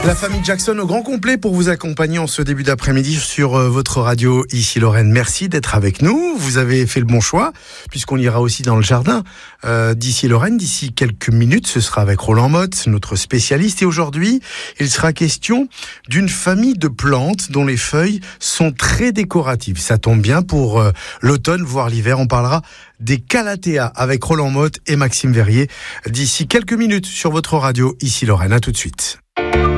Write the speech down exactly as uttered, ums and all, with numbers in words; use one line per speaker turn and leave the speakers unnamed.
La famille Jackson au grand complet pour vous accompagner en ce début d'après-midi sur euh, votre radio Ici Lorraine. Merci d'être avec nous. Vous avez fait le bon choix puisqu'on ira aussi dans le jardin euh, d'Ici Lorraine. D'ici quelques minutes, ce sera avec Roland Motte, notre spécialiste. Et aujourd'hui, il sera question d'une famille de plantes dont les feuilles sont très décoratives. Ça tombe bien pour euh, l'automne, voire l'hiver. On parlera des calatheas avec Roland Motte et Maxime Verrier d'ici quelques minutes sur votre radio Ici Lorraine. À tout de suite.